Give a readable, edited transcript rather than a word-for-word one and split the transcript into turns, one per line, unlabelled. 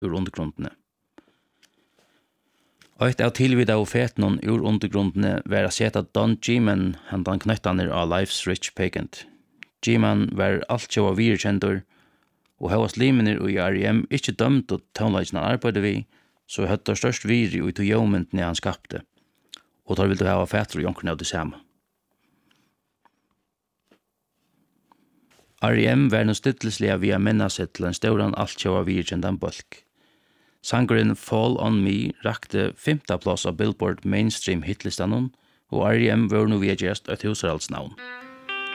ur undergrundene. Eitt av tilvida og fetnon ur undergrundene var å seta Don G-man handan knøttanir av Life's Rich Pageant. G-man var alt sjåa virkjendur, og hevast liminir og i R.E.M. ikkje dømt og tonelagen han arbeidde vi, så høttar størst viri og i to jomyndene han skapte, og tar vil du hava fetur og jonkerne av det samme. R.E.M. var no stittleslega via minna seg til en stauran alt sjåa virkjendan bulk. Sangren Fall on Me rakte 5. plass av Billboard mainstream hitlistanon, og R.E.M. var nu via gjerst et husaraldsnavn.